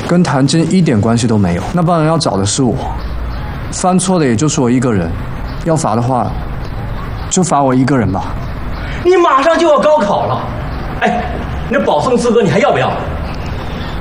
跟谭晶一点关系都没有。那帮人要找的是我，犯错的也就是我一个人，要罚的话，就罚我一个人吧。 你马上就要高考了，哎，那保送资格你还要不要？